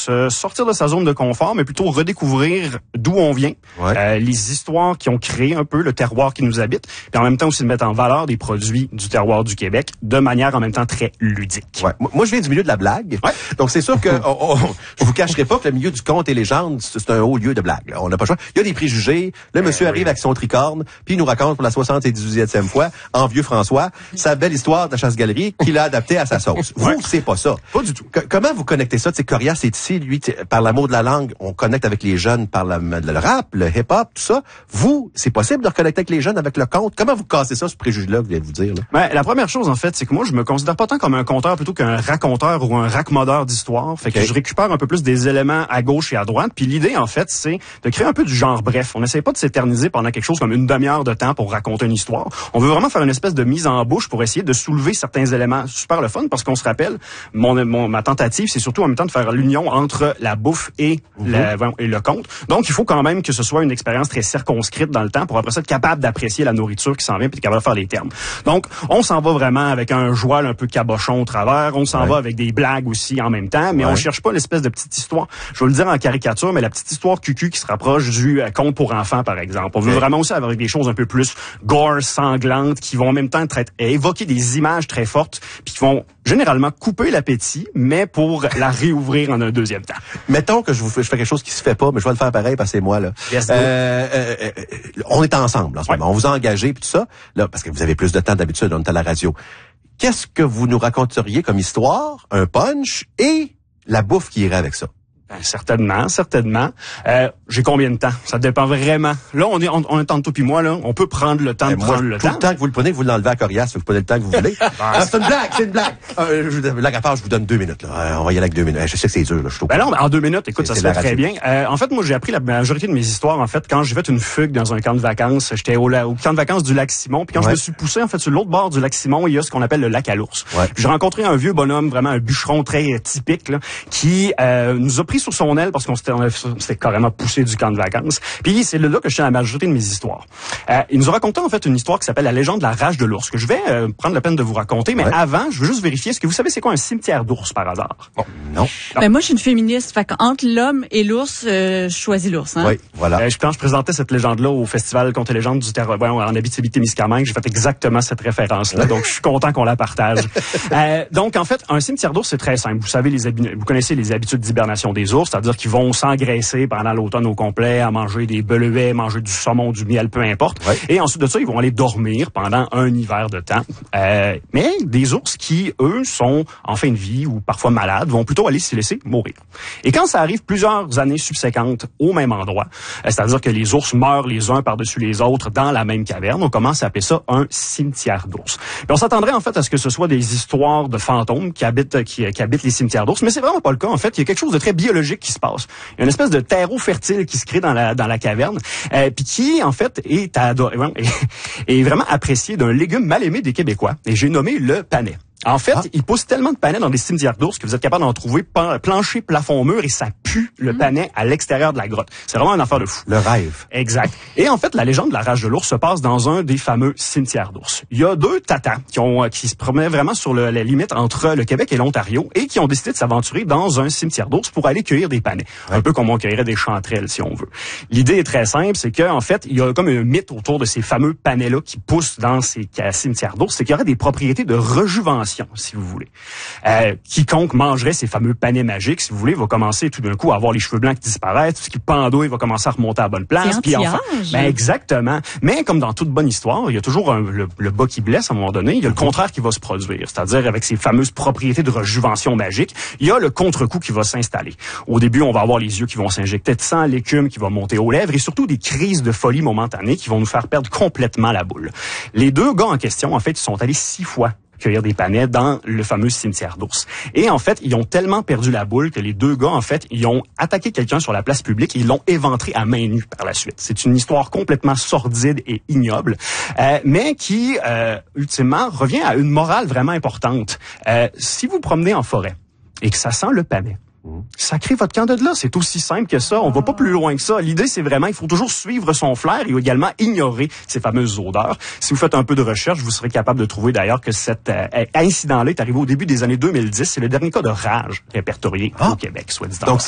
se sortir de sa zone de confort, mais plutôt redécouvrir d'où on vient, les histoires qui ont créé un peu le terroir qui nous habite, puis en même temps aussi de mettre en valeur des produits du terroir du Québec de manière en même temps très ludique. Ouais. Moi, je viens du milieu de la blague. Ouais. Donc, c'est sûr que je vous cacherai pas que le milieu du conte et légende, c'est un haut lieu de blague. Là. On n'a pas le choix. Il y a des préjugés. Le monsieur arrive avec son tricorne, puis il nous raconte pour la 78e fois, en vieux François, sa belle histoire de la chasse-galerie qu'il a adaptée à sa sauce. Vous, c'est pas ça. Pas du tout. Comment vous connectez ça? Tu sais, Corias est ici, lui, par l'amour de la langue, on connecte avec les jeunes par le rap, le hip-hop, tout ça. Vous, c'est possible de reconnecter avec les jeunes avec le conte? Comment vous cassez ça, ce préjugé-là que je viens de vous dire? Là? Ben, la première chose, en fait, c'est que moi, je me considère pas tant comme un conteur plutôt qu'un raconteur ou un raccommodeur d'histoire. Fait que je récupère un peu plus des éléments à gauche et à droite. Puis l'idée, en fait, c'est de créer un peu du genre bref. On n'essaie pas de s'éterniser pendant quelque chose comme une demi-heure de temps pour raconter une histoire. On veut vraiment faire une espèce de mise en bouche pour essayer de soulever certains éléments. Super le fun parce qu'on se rappelle, ma tentative, c'est surtout en même temps de faire l'union entre la bouffe et le conte. Donc, il faut quand même que ce soit une expérience très circonscrite dans le temps pour après ça être capable d'apprécier la nourriture qui s'en vient puis capable de faire les termes. Donc, on s'en va vraiment avec un joual un peu cabochon au travers. On s'en va avec des blagues aussi en même temps, mais on cherche pas l'espèce de petite histoire. Je vais le dire en caricature, mais la petite histoire cucu qui se rapproche du conte pour enfants, par exemple. On veut vraiment aussi avoir des choses un peu plus gore, sanglantes, qui vont en même temps évoquer des images très fortes, puis qui vont généralement couper l'appétit, mais pour la réouvrir en un deuxième temps. Mettons que je fais quelque chose qui se fait pas, mais je vais le faire pareil parce que c'est moi, là. Yes, on est ensemble en ce moment. On vous a engagé puis tout ça, là, parce que vous avez plus de temps d'habitude, on est à la radio. Qu'est-ce que vous nous raconteriez comme histoire, un punch et la bouffe qui irait avec ça? Ben, certainement. J'ai combien de temps? Ça dépend vraiment. Là, on est tantôt puis moi, là. On peut prendre le temps de prendre le temps. Tout le temps que vous le prenez, vous l'enlevez à Corias, vous prenez le temps que vous voulez. C'est une blague. Blague à part, je vous donne 2 minutes, là. On va y aller avec 2 minutes. Je sais que c'est dur, là. Je trouve. Ben non, en 2 minutes, écoute, ça se fait très bien. En fait, moi, j'ai appris la majorité de mes histoires, en fait, quand j'ai fait une fugue dans un camp de vacances. J'étais au camp de vacances du lac Simon. Puis quand je me suis poussé, en fait, sur l'autre bord du lac Simon, il y a ce qu'on appelle le lac à l'ours. J'ai rencontré un vieux bonhomme, vraiment un bûcheron très typique, là, qui nous a pris sur son aile parce qu'on s'était carrément poussé du camp de vacances. Puis c'est là que je tiens la majorité de mes histoires. Il nous a raconté en fait une histoire qui s'appelle La légende de la rage de l'ours, que je vais prendre la peine de vous raconter. Mais avant, je veux juste vérifier, est-ce que vous savez c'est quoi un cimetière d'ours par hasard? Non. Ben moi, je suis une féministe. Fait qu'entre l'homme et l'ours, je choisis l'ours. Hein? Oui, voilà. Je présentais cette légende-là au Festival Contes et légendes du terroir en Abitibi-Témiscamingue. J'ai fait exactement cette référence-là. Donc, je suis content qu'on la partage. Donc, en fait, un cimetière d'ours, c'est très simple. Vous savez, vous connaissez les habitudes d'hibernation des ours, c'est-à-dire qu'ils vont s'engraisser pendant l'automne au complet, à manger des belevets, manger du saumon, du miel, peu importe. Et ensuite de ça, ils vont aller dormir pendant un hiver de temps. Mais des ours qui, eux, sont en fin de vie ou parfois malades, vont plutôt aller s'y laisser mourir. Et quand ça arrive plusieurs années subséquentes au même endroit, c'est-à-dire que les ours meurent les uns par-dessus les autres dans la même caverne, on commence à appeler ça un cimetière d'ours. Puis on s'attendrait en fait à ce que ce soit des histoires de fantômes qui habitent les cimetières d'ours, mais c'est vraiment pas le cas. En fait, il y a quelque chose de très biologique qui se passe. Il y a une espèce de terreau fertile qui se crée dans la caverne, puis qui en fait est vraiment apprécié d'un légume mal aimé des Québécois. Et j'ai nommé le panais. En fait, il pousse tellement de panais dans des cimetières d'ours que vous êtes capable d'en trouver plancher, plafond, mur, et ça pue le panais à l'extérieur de la grotte. C'est vraiment une affaire de fou. Le rêve. Exact. Et en fait, la légende de la rage de l'ours se passe dans un des fameux cimetières d'ours. Il y a 2 tatas qui se promenaient vraiment sur la limite entre le Québec et l'Ontario et qui ont décidé de s'aventurer dans un cimetière d'ours pour aller cueillir des panais. Un peu comme on cueillerait des chanterelles, si on veut. L'idée est très simple, c'est que en fait, il y a comme un mythe autour de ces fameux panais-là qui poussent dans ces cimetières d'ours, c'est qu'il y aurait des propriétés de rejuvenation, si vous voulez. Quiconque mangerait ces fameux panais magiques, si vous voulez, va commencer tout d'un coup à avoir les cheveux blancs qui disparaissent, tout ce qui pendouille va commencer à remonter à la bonne place. Puis enfin, exactement. Mais comme dans toute bonne histoire, il y a toujours le bas qui blesse à un moment donné. Il y a le contraire qui va se produire, c'est-à-dire avec ces fameuses propriétés de rejuvenation magique, il y a le contre-coup qui va s'installer. Au début, on va avoir les yeux qui vont s'injecter de sang, l'écume qui va monter aux lèvres et surtout des crises de folie momentanées qui vont nous faire perdre complètement la boule. Les 2 gars en question, en fait, ils sont allés 6 fois cueillir des panais dans le fameux cimetière d'ours. Et en fait, ils ont tellement perdu la boule que les 2 gars, en fait, ils ont attaqué quelqu'un sur la place publique et ils l'ont éventré à main nue par la suite. C'est une histoire complètement sordide et ignoble, mais qui, ultimement, revient à une morale vraiment importante. Si vous promenez en forêt et que ça sent le panais, sacrez votre camp de là. C'est aussi simple que ça. On va pas plus loin que ça. L'idée, c'est vraiment, il faut toujours suivre son flair et également ignorer ces fameuses odeurs. Si vous faites un peu de recherche, vous serez capable de trouver d'ailleurs que cet incident-là est arrivé au début des années 2010. C'est le dernier cas de rage répertorié au Québec, soit dit en passant.